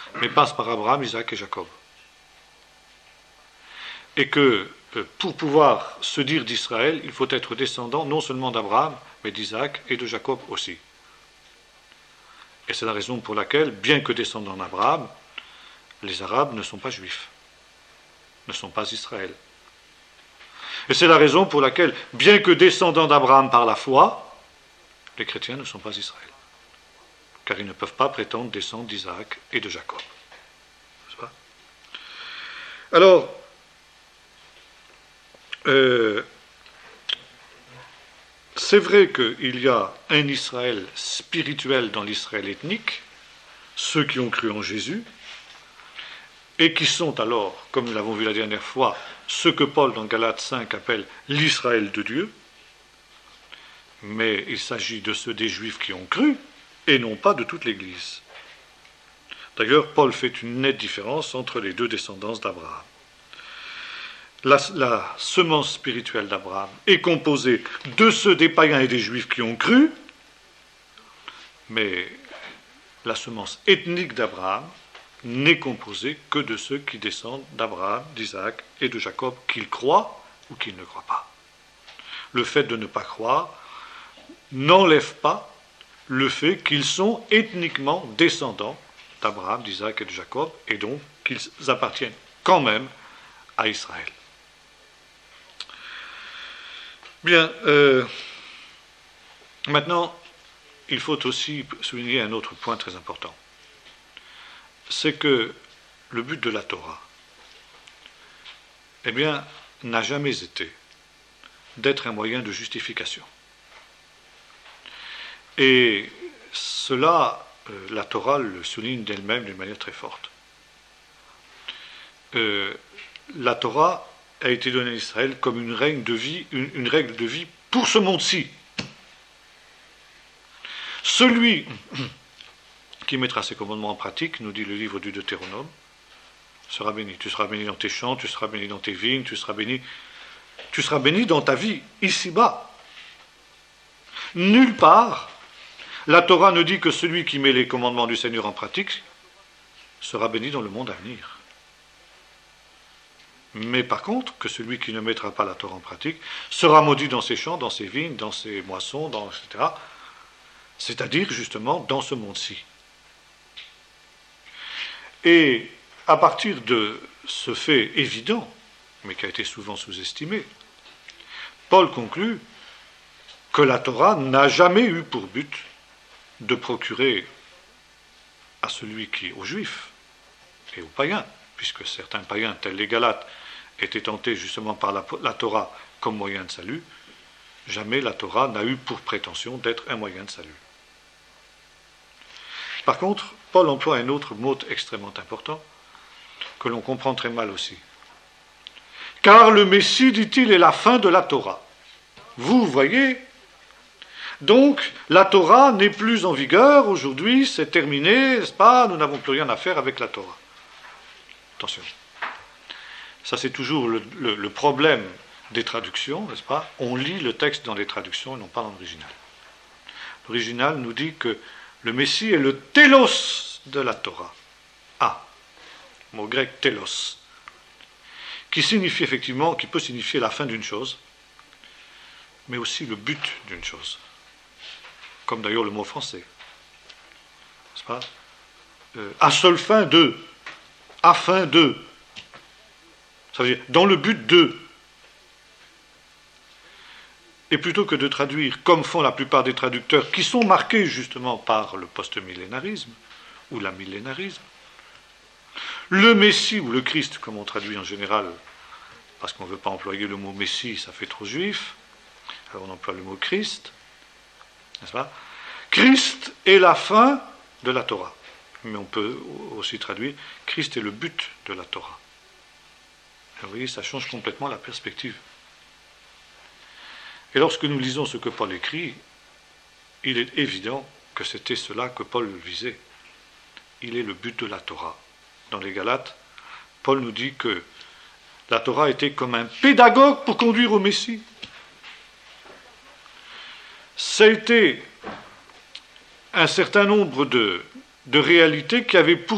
mais passe par Abraham, Isaac et Jacob. Et que pour pouvoir se dire d'Israël, il faut être descendant non seulement d'Abraham, mais d'Isaac et de Jacob aussi. Et c'est la raison pour laquelle, bien que descendants d'Abraham, les Arabes ne sont pas juifs, ne sont pas Israël. Et c'est la raison pour laquelle, bien que descendants d'Abraham par la foi, les chrétiens ne sont pas Israël. Car ils ne peuvent pas prétendre descendre d'Isaac et de Jacob. N'est-ce pas ? Alors, c'est vrai qu'il y a un Israël spirituel dans l'Israël ethnique, ceux qui ont cru en Jésus, et qui sont alors, comme nous l'avons vu la dernière fois, ce que Paul dans Galates 5 appelle l'Israël de Dieu, mais il s'agit de ceux des Juifs qui ont cru, et non pas de toute l'Église. D'ailleurs, Paul fait une nette différence entre les deux descendances d'Abraham. La semence spirituelle d'Abraham est composée de ceux des païens et des Juifs qui ont cru, mais la semence ethnique d'Abraham n'est composée que de ceux qui descendent d'Abraham, d'Isaac et de Jacob, qu'ils croient ou qu'ils ne croient pas. Le fait de ne pas croire n'enlève pas le fait qu'ils sont ethniquement descendants d'Abraham, d'Isaac et de Jacob, et donc qu'ils appartiennent quand même à Israël. Bien, maintenant, il faut aussi souligner un autre point très important. C'est que le but de la Torah, eh bien, n'a jamais été d'être un moyen de justification. Et cela, la Torah le souligne d'elle-même d'une manière très forte. La Torah a été donnée à Israël comme une règle de vie pour ce monde-ci. Celui qui mettra ses commandements en pratique, nous dit le livre du Deutéronome, sera béni. Tu seras béni dans tes champs, tu seras béni dans tes vignes, tu seras béni dans ta vie, ici-bas. Nulle part, la Torah ne dit que celui qui met les commandements du Seigneur en pratique sera béni dans le monde à venir. Mais par contre, que celui qui ne mettra pas la Torah en pratique sera maudit dans ses champs, dans ses vignes, dans ses moissons, etc. C'est-à-dire justement dans ce monde-ci. Et à partir de ce fait évident, mais qui a été souvent sous-estimé, Paul conclut que la Torah n'a jamais eu pour but de procurer à celui qui, aux Juifs et aux païens, puisque certains païens, tels les Galates, étaient tentés justement par la Torah comme moyen de salut, jamais la Torah n'a eu pour prétention d'être un moyen de salut. Par contre, Paul emploie un autre mot extrêmement important, que l'on comprend très mal aussi. Car le Messie, dit-il, est la fin de la Torah. Vous voyez, donc la Torah n'est plus en vigueur, aujourd'hui c'est terminé, n'est-ce pas, nous n'avons plus rien à faire avec la Torah. Attention. Ça c'est toujours le problème des traductions, n'est-ce pas? On lit le texte dans les traductions et non pas dans l'original. L'original nous dit que le Messie est le télos de la Torah. Ah, mot grec télos, qui signifie effectivement, qui peut signifier la fin d'une chose, mais aussi le but d'une chose. Comme d'ailleurs le mot français. N'est-ce pas? À seule fin de, afin de. Ça veut dire dans le but de. Et plutôt que de traduire, comme font la plupart des traducteurs, qui sont marqués justement par le post-millénarisme, ou l'amillénarisme, le Messie, ou le Christ, comme on traduit en général, parce qu'on ne veut pas employer le mot Messie, ça fait trop juif, alors on emploie le mot Christ, n'est-ce pas? Christ est la fin de la Torah. Mais on peut aussi traduire, Christ est le but de la Torah. Et vous voyez, ça change complètement la perspective. Et lorsque nous lisons ce que Paul écrit, il est évident que c'était cela que Paul visait. Il est le but de la Torah. Dans les Galates, Paul nous dit que la Torah était comme un pédagogue pour conduire au Messie. C'était un certain nombre de réalités qui avaient pour